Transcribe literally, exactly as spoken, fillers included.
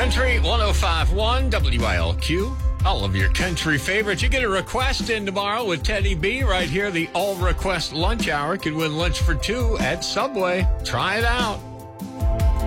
Country one oh five point one W I L Q. All of your country favorites. You get a request in tomorrow with Teddy B right here. The All Request Lunch Hour. Can win lunch for two at Subway. Try it out.